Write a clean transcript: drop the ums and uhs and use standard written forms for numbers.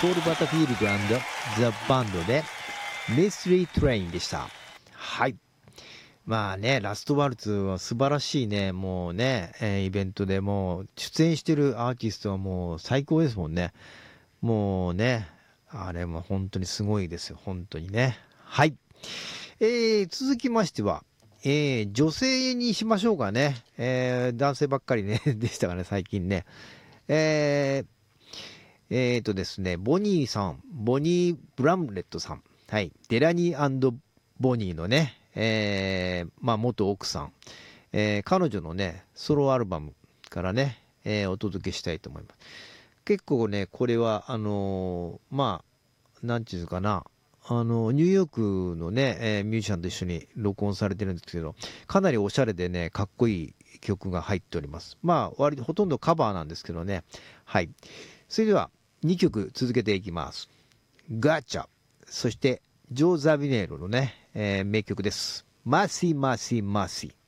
ポール・バタフィールドザ・バンドでミステリー・トレインでした。はい。まあね、ラストワルツは素晴らしいね、もうね、イベントでもう出演してるアーティストはもう最高ですもんね。もうね、あれも本当にすごいですよ、本当にね。はい。続きましては、女性にしましょうかね。男性ばっかりね、でしたかね、最近ね。えですね、ボニーさん、ボニー・ブラムレットさん。はい。デラニーボニーのね、まあ、元奥さん。彼女のね、ソロアルバムからね、お届けしたいと思います。結構ね、これは、まあ、なんていうのかな、ニューヨークのね、ミュージシャンと一緒に録音されてるんですけど、かなりおしゃれでね、かっこいい曲が入っております。まあ、ほとんどカバーなんですけどね。はい。それでは、2曲続けていきます。ガチャ、そして、ジョー・ザビネーロのね、名曲です。マーシー、マーシー、マーシー。